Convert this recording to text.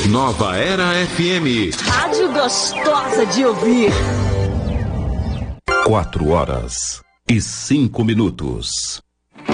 Nova Era FM. Rádio gostosa de ouvir. 4 horas e 5 minutos.